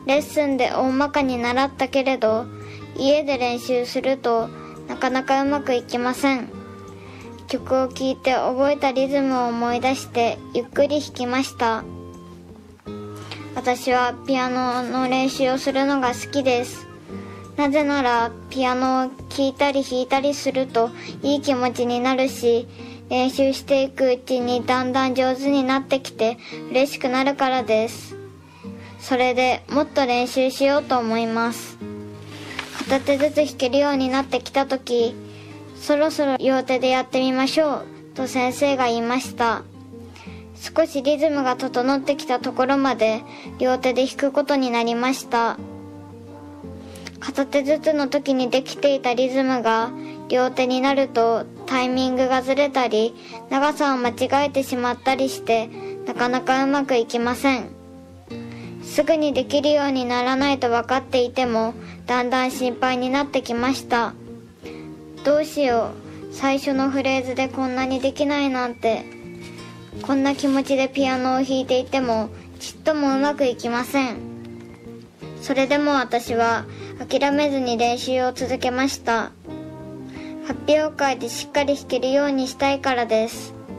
レッスンで大まかに習ったけれど、家で練習するとなかなかうまくいきません。曲を聴いて覚えたリズムを思い出してゆっくり弾きました。私はピアノの練習をするのが好きです。なぜならピアノを聴いたり弾いたりするといい気持ちになるし、練習していくうちにだんだん上手になってきて嬉しくなるからです。それでもっと練習しようと思います。片手ずつ弾けるようになってきた時、そろそろ両手でやってみましょうと先生が言いました。少しリズムが整ってきたところまで両手で弾くことになりました。片手ずつの時にできていたリズムが両手になるとタイミングがずれたり長さを間違えてしまったりしてなかなかうまくいきません。すぐにできるようにならないと分かっていてもだんだん心配になってきました。どうしよう、最初のフレーズでこんなにできないなんて。こんな気持ちでピアノを弾いていてもちっともうまくいきません。それでも私は諦めずに練習を続けました。発表会でしっかり弾けるようにしたいからです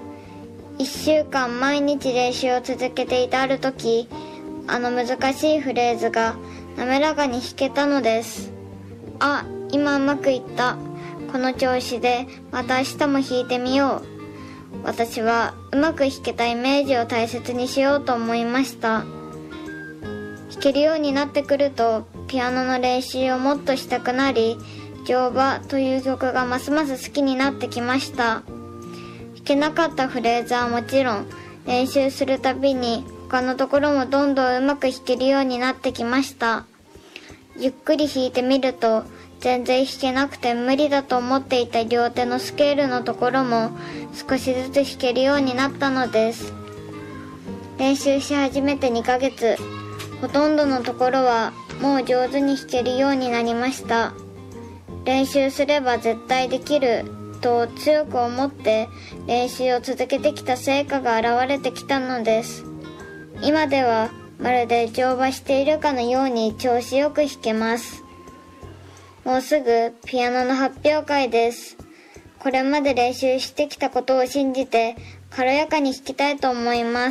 。1週間毎日練習を続けていたある時、あの難しいフレーズが滑らかに弾けたのです。あ、今うまくいった。この調子でまた明日も弾いてみよう。私はうまく弾けたイメージを大切にしようと思いました。弾けるようになってくるとピアノの練習をもっとしたくなり、乗馬という曲がますます好きになってきました。弾けなかったフレーズはもちろん、練習するたびに他のところもどんどんうまく弾けるようになってきました。ゆっくり弾いてみると全然弾けなくて無理だと思っていた両手のスケールのところも少しずつ弾けるようになったのです。練習し始めて2ヶ月、ほとんどのところはもう上手に弾けるようになりました。練習すれば絶対できると強く思って練習を続けてきた成果が現れてきたのです。今ではまるで乗馬しているかのように調子よく弾けます。もうすぐピアノの発表会です。これまで練習してきたことを信じて軽やかに弾きたいと思います。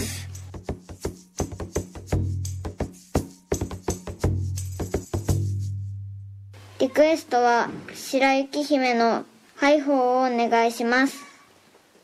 リクエストは白雪姫のハイホーをお願いします。